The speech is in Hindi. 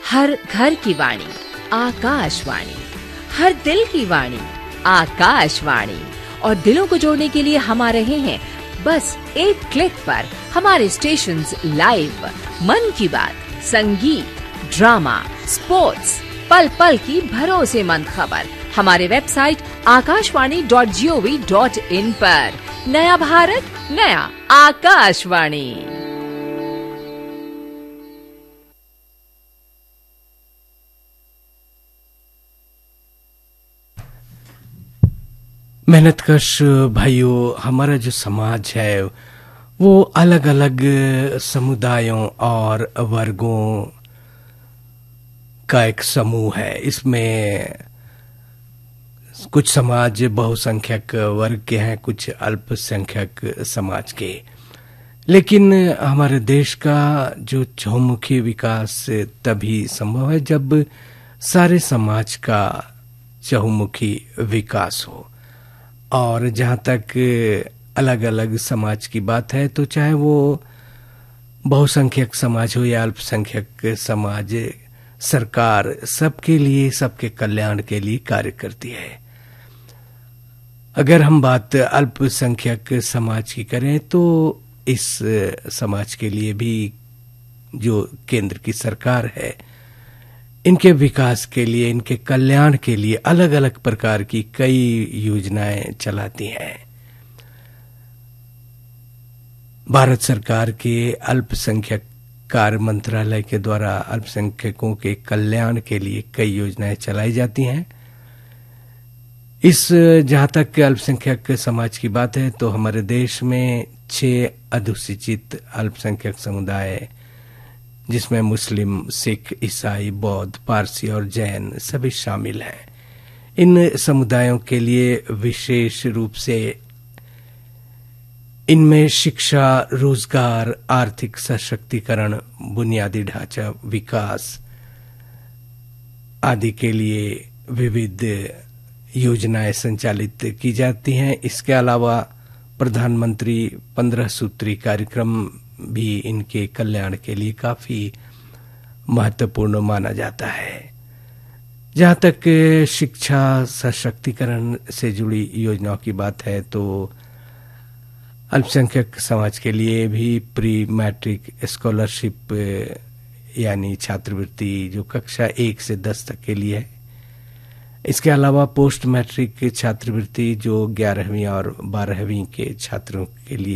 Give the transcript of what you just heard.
हर घर की वाणी आकाशवाणी, हर दिल की वाणी आकाशवाणी। और दिलों को जोड़ने के लिए हम आ रहे हैं बस एक क्लिक पर। हमारे स्टेशंस लाइव, मन की बात, संगीत, ड्रामा, स्पोर्ट्स, पल पल की भरोसेमंद खबर हमारे वेबसाइट akashwani.gov.in पर। नया भारत, नया आकाशवाणी। मेहनतकश भाइयों, हमारा जो समाज है वो अलग अलग समुदायों और वर्गों का एक समूह है। इसमें कुछ समाज बहुसंख्यक वर्ग के हैं, कुछ अल्पसंख्यक समाज के। लेकिन हमारे देश का जो चहुमुखी विकास तभी संभव है जब सारे समाज का चहुमुखी विकास हो। और जहाँ तक अलग अलग समाज की बात है, तो चाहे वो बहुसंख्यक समाज हो या अल्पसंख्यक समाज, सरकार सबके लिए, सबके कल्याण के लिए कार्य करती है। अगर हम बात अल्पसंख्यक समाज की करें तो इस समाज के लिए भी जो केंद्र की सरकार है, इनके विकास के लिए, इनके कल्याण के लिए अलग अलग प्रकार की कई योजनाएं चलाती हैं। भारत सरकार के अल्पसंख्यक कार्य मंत्रालय के द्वारा अल्पसंख्यकों के कल्याण के लिए कई योजनाएं चलाई जाती हैं। जहां तक अल्पसंख्यक समाज की बात है, तो हमारे देश में 6 अधुसूचित अल्पसंख्यक समुदाय, जिसमें मुस्लिम, सिख, ईसाई, बौद्ध, पारसी और जैन सभी शामिल हैं। इन समुदायों के लिए विशेष रूप से इनमें शिक्षा, रोजगार, आर्थिक सशक्तिकरण, बुनियादी ढांचा विकास आदि के लिए विविध योजनाएं संचालित की जाती हैं। इसके अलावा प्रधानमंत्री 15 सूत्री कार्यक्रम भी इनके कल्याण के लिए काफी महत्वपूर्ण माना जाता है। जहां तक शिक्षा सशक्तिकरण से जुड़ी योजनाओं की बात है, तो अल्पसंख्यक समाज के लिए भी प्री मैट्रिक स्कॉलरशिप यानी छात्रवृत्ति जो कक्षा 1 से 10 तक के लिए है। इसके अलावा पोस्ट मैट्रिक छात्रवृत्ति जो 11वीं और 12वीं के छात्रों के लिए